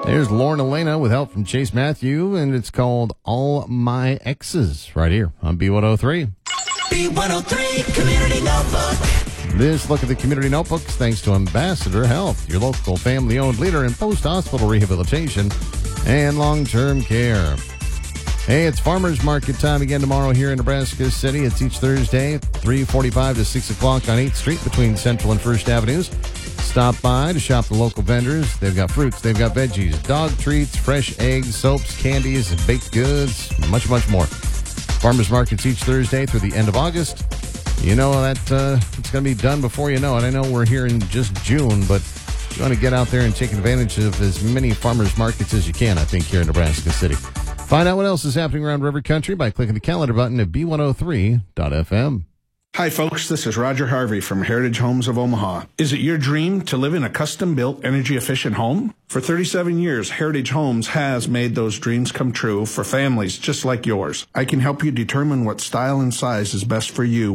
There's Lauren Elena with help from Chase Matthew, and it's called All My Exes right here on B103. B103 Community Notebook. This look at the Community Notebooks thanks to Ambassador Health, your local family-owned leader in post-hospital rehabilitation and long-term care. Hey, it's Farmers Market time again tomorrow here in Nebraska City. It's each Thursday, 3:45 to 6 o'clock on 8th Street between Central and First Avenues. Stop by to shop the local vendors. They've got fruits, they've got veggies, dog treats, fresh eggs, soaps, candies, baked goods, much, much more. Farmers Markets each Thursday through the end of August. You know that it's going to be done before you know it. I know we're here in just June, but you want to get out there and take advantage of as many farmers markets as you can, I think, here in Nebraska City. Find out what else is happening around River Country by clicking the calendar button at b103.fm. Hi, folks. This is Roger Harvey from Heritage Homes of Omaha. Is it your dream to live in a custom-built, energy-efficient home? For 37 years, Heritage Homes has made those dreams come true for families just like yours. I can help you determine what style and size is best for you